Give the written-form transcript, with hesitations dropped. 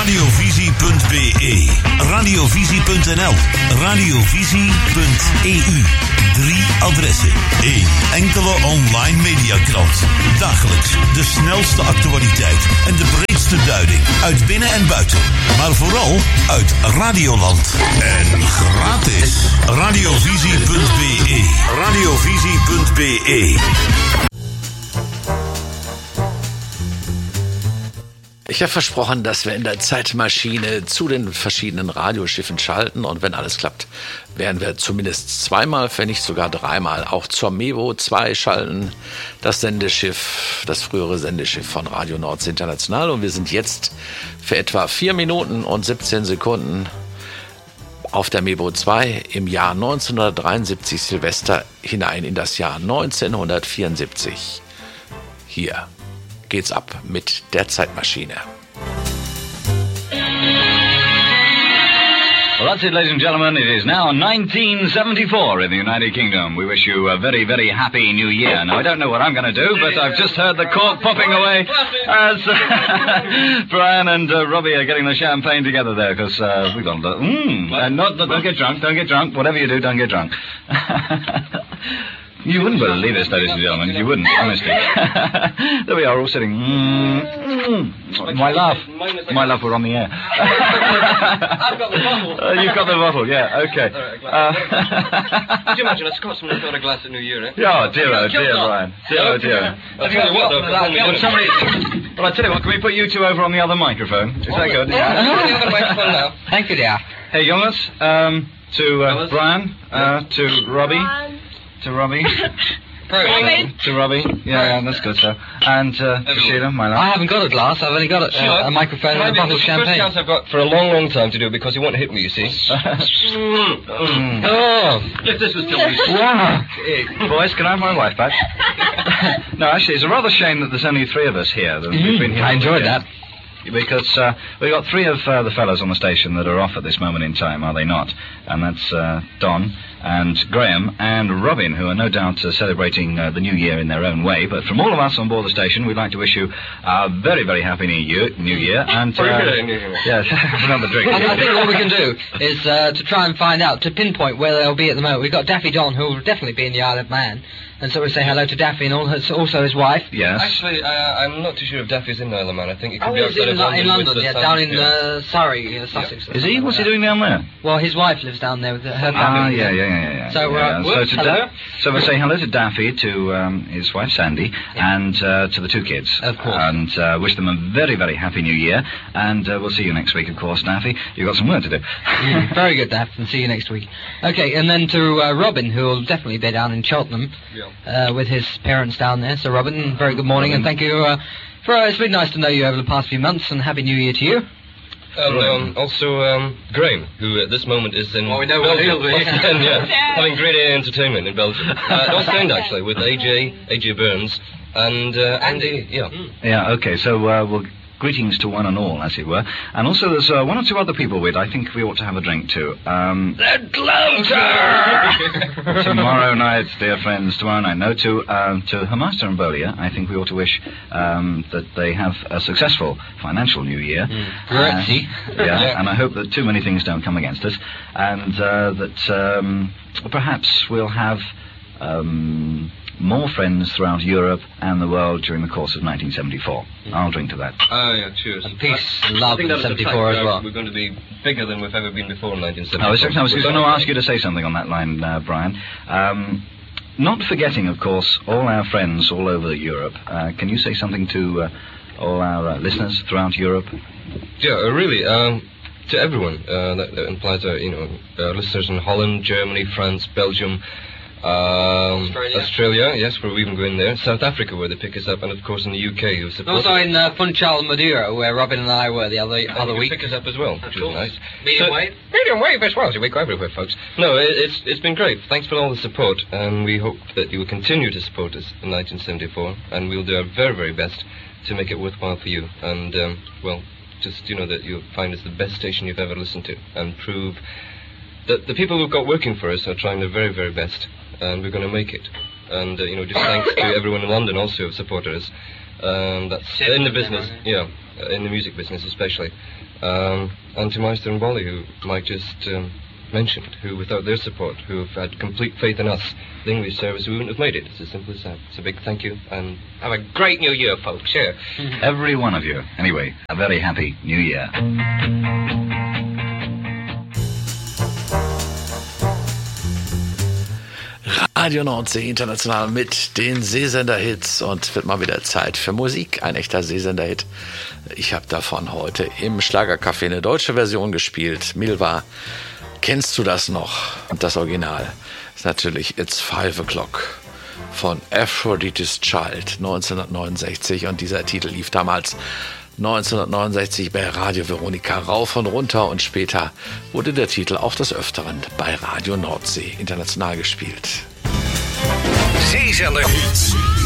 Radiovisie.be, radiovisie.nl, radiovisie.eu. 3 adressen, 1 enkele online mediakrant. Dagelijks de snelste actualiteit en de breedste duiding uit binnen- en buiten. Maar vooral uit Radioland. En gratis. Radiovisie.be, radiovisie.be. Ich habe versprochen, dass wir in der Zeitmaschine zu den verschiedenen Radioschiffen schalten und wenn alles klappt, werden wir zumindest zweimal, wenn nicht sogar dreimal auch zur MEVO 2 schalten, das Sendeschiff, das frühere Sendeschiff von Radio Nordsee International und wir sind jetzt für etwa 4 Minuten und 17 Sekunden auf der MEVO 2 im Jahr 1973 Silvester hinein in das Jahr 1974. Hier geht's ab mit der Zeitmaschine. Well, that's it, ladies and gentlemen. It is now 1974 in the United Kingdom. We wish you a very, very happy new year. Now, I don't know what I'm going to do, but I've just heard the cork popping away as Brian and Robbie are getting the champagne together there, because we've got don't get drunk. Whatever you do, don't get drunk. You wouldn't believe this, ladies and gentlemen. You wouldn't, honestly. There we are, all sitting. My love, we're on the air. I've got the bottle. You've got the bottle, yeah, okay. Could you imagine a Scotsman's got a glass at New Year, eh? Oh, dear, Brian. Dear. I'll tell you what, though. Well, I tell you what, can we put you two over on the other microphone? Is that good? The other microphone now. Thank you, dear. Hey, Jonas, to Brian, to Robbie. To Robbie. To Robbie. Yeah, that's good, sir. And to Sheila, my love. I haven't got a glass. I've only got a microphone and a bottle of champagne. First chance I've got for a long, long time to do it because he won't hit me, you see. Oh. If this was delicious. Wow. Boys, can I have my wife back? No, actually, it's a rather shame that there's only 3 of us here. We've been here I enjoyed that. Because we've got 3 of the fellows on the station that are off at this moment in time, are they not? And that's Don and Graham and Robin, who are no doubt celebrating the New Year in their own way. But from all of us on board the station, we'd like to wish you a very, very happy New Year. And yes, another drink. I think what we can do is to try and find out, to pinpoint where they'll be at the moment. We've got Daffy Don, who will definitely be in the Isle of Man. And so we say hello to Daffy and also his wife. Yes. Actually, I'm not too sure if Daffy's in the Isle of Man. I think he could be He's outside in of London, yeah, down in Surrey, Sussex. Is he? What's he doing down there? Well, his wife lives down there with her family. Yeah. So, hello. So we say hello to Daffy, to his wife Sandy, and to the 2 kids. Of course. And wish them a very, very happy New Year. And we'll see you next week, of course, Daffy. You've got some work to do. Very good, Daff, and see you next week. Okay, and then to Robin, who will definitely be down in Cheltenham with his parents down there. So, Robin, very good morning, and thank you it's been nice to know you over the past few months, and Happy New Year to you. Also, Graham, who at this moment is in Belgium. Having great entertainment in Belgium. Ostend, actually, with AJ Burns, and Andy, Yeah, okay, so we'll... Greetings to one and all, as it were. And also there's 1 or 2 other people with I think we ought to have a drink to. Atlanta! Tomorrow night, dear friends, tomorrow night. No, to Her Master and Bolia, I think we ought to wish that they have a successful financial new year. Grazie. And I hope that too many things don't come against us. And that perhaps we'll have... more friends throughout Europe and the world during the course of 1974. I'll drink to that. Oh, yeah, cheers. And peace and love in 74 as well. We're going to be bigger than we've ever been before in 1974. I was going to ask you to say something on that line, Brian. Not forgetting, of course, all our friends all over Europe. Can you say something to all our listeners throughout Europe? Yeah, really, to everyone. That implies, our listeners in Holland, Germany, France, Belgium, Australia, yes, we're even going there. South Africa, where they pick us up, and of course in the UK, who support. Also in Funchal, Madeira, where Robin and I were the other week. Pick us up as well, which was nice. Medium wave as well. So we go everywhere, folks. No, it's been great. Thanks for all the support, and we hope that you will continue to support us in 1974, and we'll do our very, very best to make it worthwhile for you. And just that you'll find us the best station you've ever listened to, and prove that the people we've got working for us are trying their very, very best. And we're going to make it. And, just thanks to everyone in London also who have supported us. That's in the business, in the music business especially. And to Meister and Wally, who Mike just mentioned, who without their support, who have had complete faith in us, the English service, we wouldn't have made it. It's as simple as that. It's a big thank you, and have a great new year, folks. Yeah. Every one of you. Anyway, a very happy new year. Radio Nordsee international mit den Seesender-Hits und wird mal wieder Zeit für Musik. Ein echter Seesender-Hit. Ich habe davon heute im Schlagercafé eine deutsche Version gespielt. Milva, kennst du das noch? Und das Original ist natürlich It's 5 O'Clock von Aphrodite's Child 1969. Und dieser Titel lief damals 1969 bei Radio Veronica rauf und runter und später wurde der Titel auch des Öfteren bei Radio Nordsee international gespielt. Seesender Hits.